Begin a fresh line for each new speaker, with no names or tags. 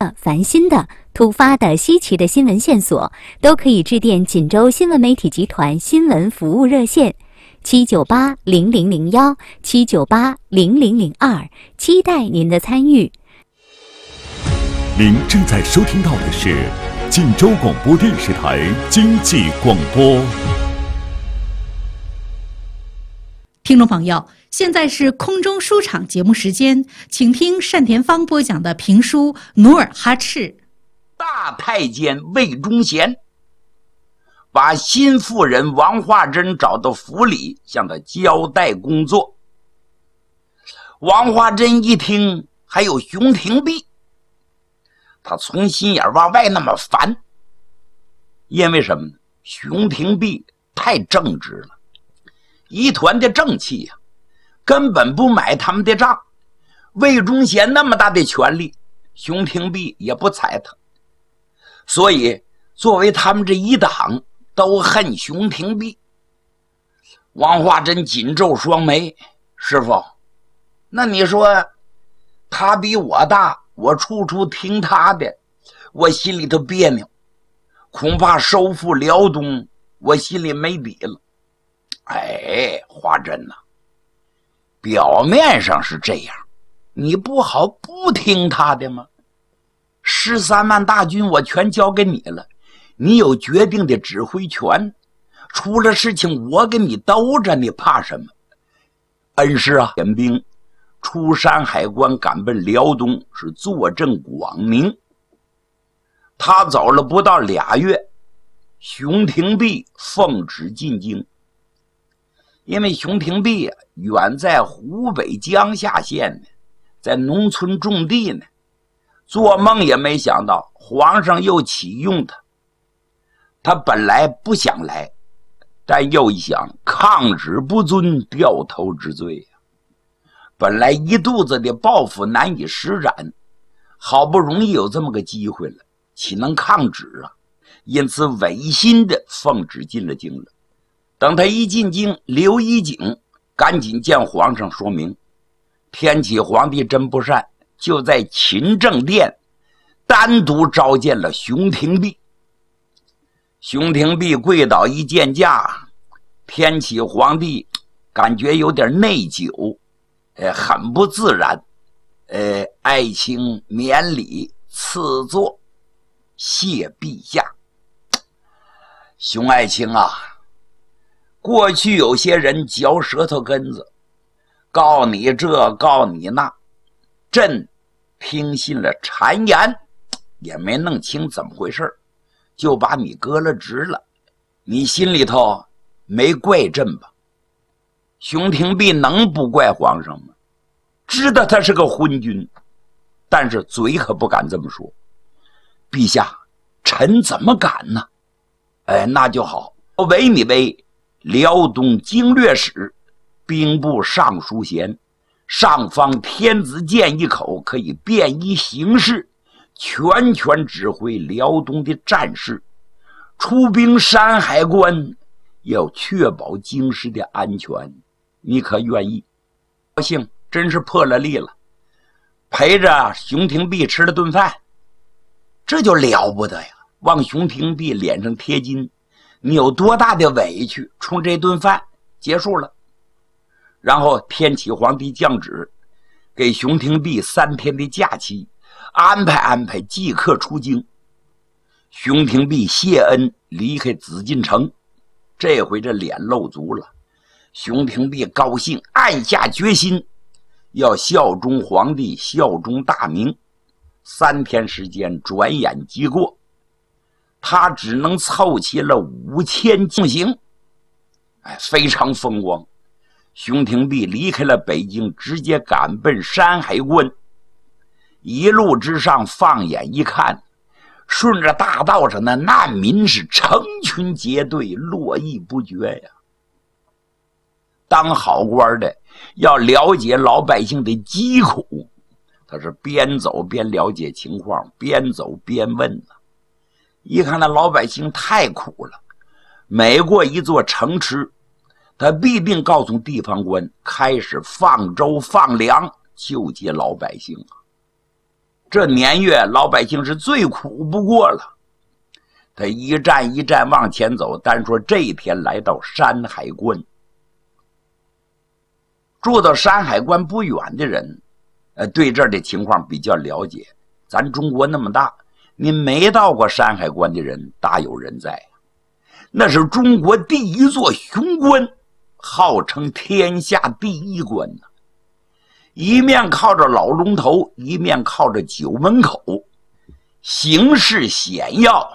烦心的、突发的、稀奇的新闻线索，都可以致电锦州新闻媒体集团新闻服务热线7980001 7980002，期待您的参与。
您正在收听到的是锦州广播电视台经济广播。
听众朋友，现在是空中书场节目时间，请听单田芳播讲的评书《努尔哈赤》。
大太监魏忠贤把新妇人王化贞找到府里，向他交代工作。王化贞一听还有熊廷弼，他从心眼往外那么烦，因为什么呢？熊廷弼太正直了，一团的正气呀，根本不买他们的账。魏忠贤那么大的权力，熊廷弼也不睬他，所以作为他们这一党都恨熊廷弼。王化贞紧皱双眉，师傅，那你说他比我大，我处处听他的，我心里头别扭，恐怕收复辽东我心里没底了。哎，化贞呐，表面上是这样，你不好不听他的吗？13万大军我全交给你了，你有决定的指挥权，出了事情我给你兜着，你怕什么？恩师啊，点兵出山海关赶奔辽东，是坐镇广宁。他走了不到2月，熊廷弼奉旨进京。因为熊廷弼啊，远在湖北江夏县呢，在农村种地呢，做梦也没想到皇上又启用他。他本来不想来，但又一想，抗旨不遵，掉头之罪呀。本来一肚子的抱负难以施展，好不容易有这么个机会了，岂能抗旨啊？因此违心的奉旨进了京了。等他一进京，刘一景赶紧见皇上说明，天启皇帝真不善，就在勤政殿单独召见了熊廷弼。熊廷弼跪倒一见驾，天启皇帝感觉有点内疚，很不自然，爱卿免礼，赐座，谢陛下。熊爱卿啊，过去有些人嚼舌头根子，告你这告你那，朕听信了谗言，也没弄清怎么回事，就把你革了职了。你心里头没怪朕吧？熊廷弼能不怪皇上吗？知道他是个昏君，但是嘴可不敢这么说。陛下，臣怎么敢呢？那就好，委你为辽东经略使、兵部尚书衔，上方天子剑一口，可以便衣行事，全权指挥辽东的战事。出兵山海关，要确保京师的安全，你可愿意？高兴，真是破了例了。陪着熊廷弼吃了顿饭，这就了不得呀！往熊廷弼脸上贴金，你有多大的委屈，冲这顿饭结束了。然后天启皇帝降旨，给熊廷弼3天的假期，安排即刻出京。熊廷弼谢恩离开紫禁城，这回这脸露足了。熊廷弼高兴，暗下决心要效忠皇帝，效忠大明。3天时间转眼即过，他只能凑齐了5000进行，非常风光。熊廷弼离开了北京，直接赶奔山海关。一路之上放眼一看，顺着大道上的难民是成群结队，络绎不绝呀。当好官的要了解老百姓的疾苦，他是边走边了解情况，边走边问呢。一看那老百姓太苦了，每过一座城池，他必定告诉地方官，开始放粥放粮救济老百姓。 这年月老百姓是最苦不过了。他一站一站往前走，单说这一天来到山海关。住到山海关不远的人，对这儿的情况比较了解。咱中国那么大，您没到过山海关的人大有人在。那是中国第一座雄关，号称天下第一关呢。一面靠着老龙头，一面靠着九门口，形势险要，